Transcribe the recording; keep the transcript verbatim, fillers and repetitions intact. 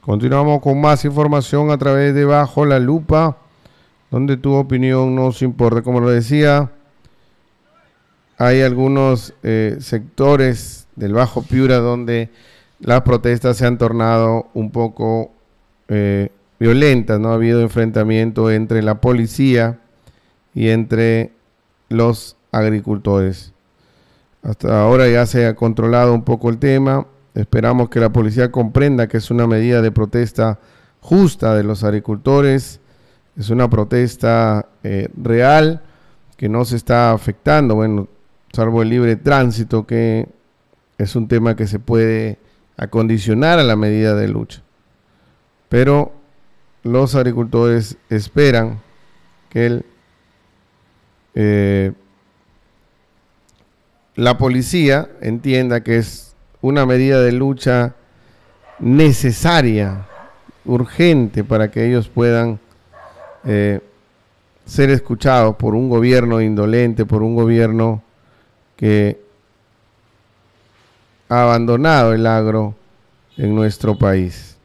Continuamos con más información a través de Bajo la Lupa, donde tu opinión nos importa. Como lo decía, hay algunos eh, sectores del Bajo Piura donde las protestas se han tornado un poco eh, violentas, ¿no? Ha habido enfrentamiento entre la policía y entre los agricultores. Hasta ahora ya se ha controlado un poco el tema. Esperamos que la policía comprenda que es una medida de protesta justa de los agricultores. Es una protesta eh, real que no se está afectando, bueno, salvo el libre tránsito, que es un tema que se puede acondicionar a la medida de lucha. Pero los agricultores esperan que el, eh, la policía entienda que es una medida de lucha necesaria, urgente, para que ellos puedan eh, ser escuchados por un gobierno indolente, por un gobierno que ha abandonado el agro en nuestro país.